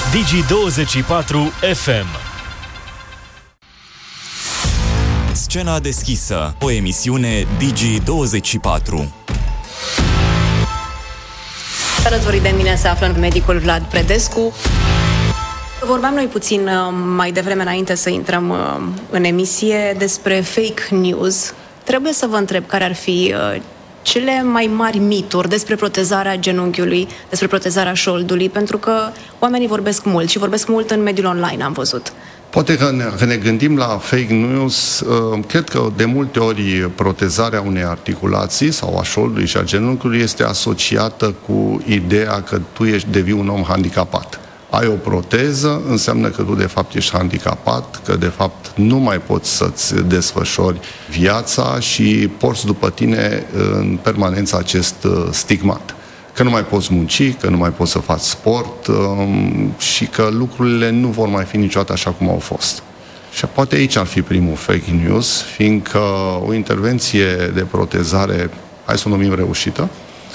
Digi24 FM. Scena deschisă, o emisiune Digi24. Alături de mine se află medicul Vlad Predescu. Vorbeam noi puțin mai devreme, înainte să intrăm în emisie, despre fake news. Trebuie să vă întreb care ar fi cele mai mari mituri despre protezarea genunchiului, despre protezarea șoldului, pentru că oamenii vorbesc mult și vorbesc mult în mediul online, am văzut. Poate că ne gândim la fake news, cred că de multe ori protezarea unei articulații sau a șoldului și a genunchiului este asociată cu ideea că tu devii un om handicapat. Ai o proteză, înseamnă că tu de fapt ești handicapat, că de fapt nu mai poți să-ți desfășori viața și porți după tine în permanență acest stigmat. Că nu mai poți munci, că nu mai poți să faci sport și că lucrurile nu vor mai fi niciodată așa cum au fost. Și poate aici ar fi primul fake news, fiindcă o intervenție de protezare, hai să o numim reușită,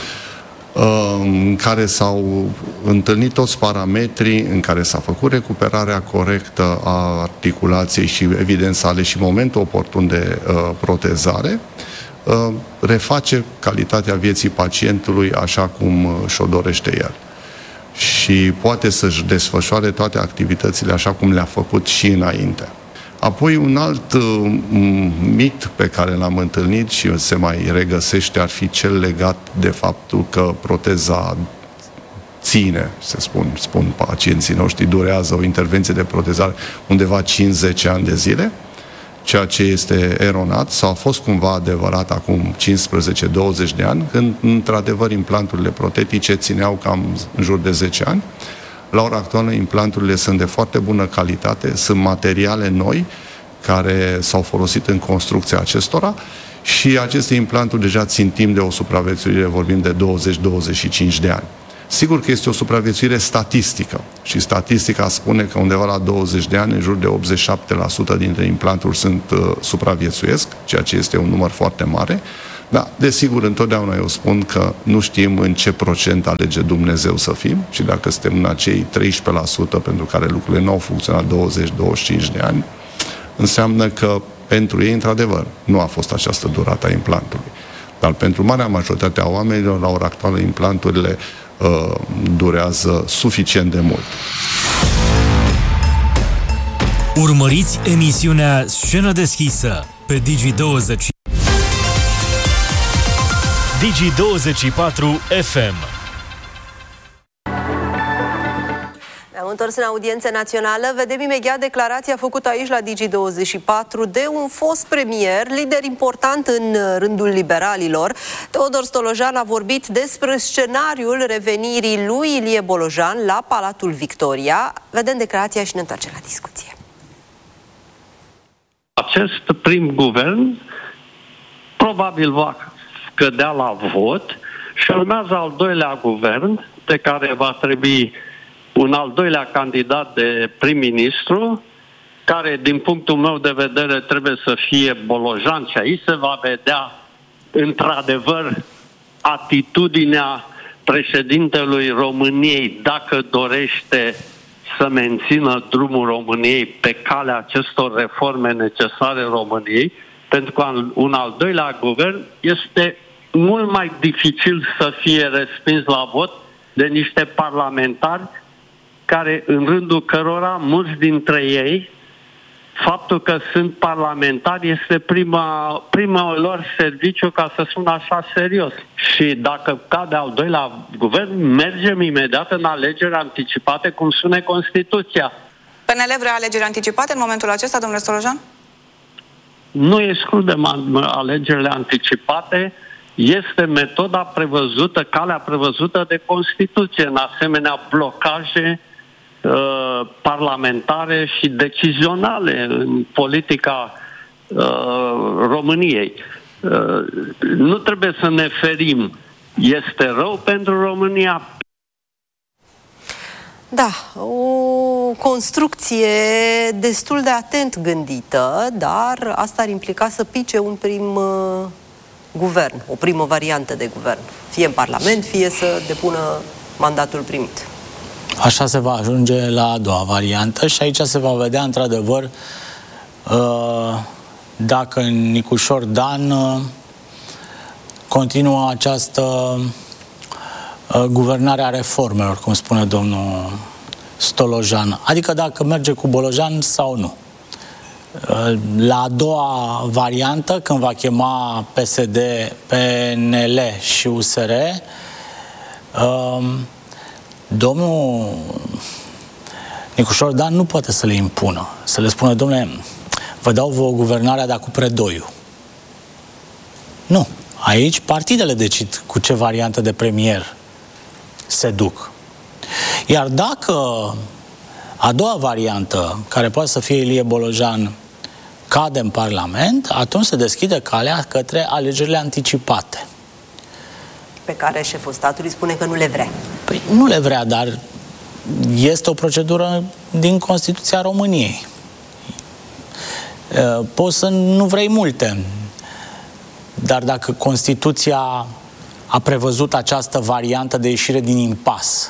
în care s-au întâlnit toți parametrii, în care s-a făcut recuperarea corectă a articulației și evident s-a ales și momentul oportun de protezare, reface calitatea vieții pacientului așa cum și-o dorește el. Și poate să-și desfășoare toate activitățile așa cum le-a făcut și înainte. Apoi un alt mit pe care l-am întâlnit și se mai regăsește ar fi cel legat de faptul că proteza ține, se spun pacienții noștri, durează o intervenție de protezare undeva 5-10 ani de zile, ceea ce este eronat sau a fost cumva adevărat acum 15-20 de ani, când într-adevăr implanturile protetice țineau cam în jur de 10 ani. La ora actuală, implanturile sunt de foarte bună calitate, sunt materiale noi care s-au folosit în construcția acestora și aceste implanturi deja țin timp de o supraviețuire, vorbim de 20-25 de ani. Sigur că este o supraviețuire statistică și statistica spune că undeva la 20 de ani, în jur de 87% dintre implanturi supraviețuiesc, ceea ce este un număr foarte mare. Da, desigur, întotdeauna eu spun că nu știm în ce procent alege Dumnezeu să fim și dacă suntem în acei 13% pentru care lucrurile nu au funcționat 20-25 de ani, înseamnă că pentru ei, într-adevăr, nu a fost această durată a implantului. Dar pentru marea majoritate a oamenilor, la ora actuală, implanturile durează suficient de mult. Urmăriți emisiunea Scenă deschisă pe Digi20. Digi24 FM. Ne-am întors în audiență națională. Vedem imediat declarația făcută aici la Digi24 de un fost premier, lider important în rândul liberalilor. Teodor Stolojan a vorbit despre scenariul revenirii lui Ilie Bolojan la Palatul Victoria. Vedem declarația și ne întoarcem la discuție. Acest prim guvern probabil va cădea la vot și urmează al doilea guvern, de care va trebui un al doilea candidat de prim-ministru, care, din punctul meu de vedere, trebuie să fie Bolojan și aici se va vedea, într-adevăr, atitudinea președintelui României, dacă dorește să mențină drumul României pe calea acestor reforme necesare României, pentru că un al doilea guvern este mult mai dificil să fie respins la vot de niște parlamentari care, în rândul cărora, mulți dintre ei, faptul că sunt parlamentari este prima lor serviciu, ca să spun așa, serios. Și dacă cade al doilea guvern, mergem imediat în alegeri anticipate, cum spune Constituția. PNL vrea alegeri anticipate în momentul acesta, domnule Stolojan? Nu excludem alegerile anticipate. Este metoda prevăzută, calea prevăzută de Constituție în asemenea blocaje parlamentare și decizionale în politica României. Nu trebuie să ne ferim. Este rău pentru România. Da, o construcție destul de atent gândită, dar asta ar implica să pice un prim guvern, o primă variantă de guvern, fie în Parlament, fie să depună mandatul primit. Așa se va ajunge la a doua variantă și aici se va vedea într-adevăr dacă Nicușor Dan continuă această guvernare a reformelor, cum spune domnul Stolojan. Adică dacă merge cu Bolojan sau nu. La a doua variantă, când va chema PSD, PNL și USR, domnul Nicușor Dan nu poate să le impună. Să le spună, domnule, vă dau vouă guvernarea, dar cu Predoiu. Nu. Aici partidele decid cu ce variantă de premier se duc. Iar dacă a doua variantă, care poate să fie Ilie Bolojan, cade în Parlament, atunci se deschide calea către alegerile anticipate. Pe care șeful statului spune că nu le vrea. Păi nu le vrea, dar este o procedură din Constituția României. Poți să nu vrei multe, dar dacă Constituția a prevăzut această variantă de ieșire din impas,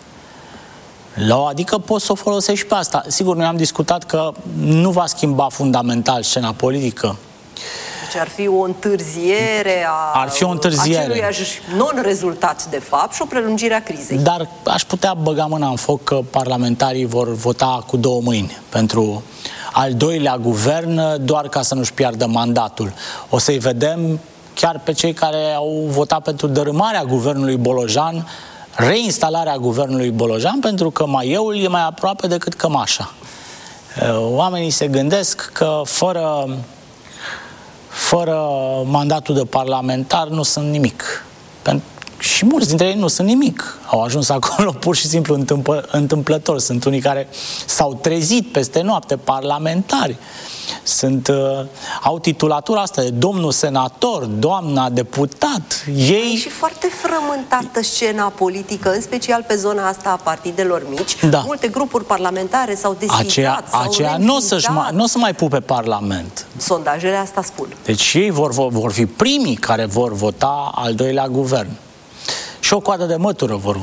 adică poți să o folosești pe asta. Sigur, noi am discutat că nu va schimba fundamental scena politică. Deci ar fi o întârziere a aceluiași non-rezultat, de fapt, și o prelungire a crizei. Dar aș putea băga mâna în foc că parlamentarii vor vota cu două mâini pentru al doilea guvern, doar ca să nu-și piardă mandatul. O să-i vedem chiar pe cei care au votat pentru dărâmarea guvernului Bolojan, reinstalarea guvernului Bolojan, pentru că maieul e mai aproape decât cămașa. Oamenii se gândesc că fără mandatul de parlamentar nu sunt nimic. Și mulți dintre ei nu sunt nimic. Au ajuns acolo pur și simplu întâmplător. Sunt unii care s-au trezit peste noapte, parlamentari. Au titulatura asta de domnul senator, doamna deputat. Ei... Și foarte frământată scena politică, în special pe zona asta a partidelor mici. Da. Multe grupuri parlamentare s-au desfințat, aceea nu o să mai pupe Parlament. Sondajele asta spun. Deci ei vor fi primii care vor vota al doilea guvern. Și o coadă de mătură vor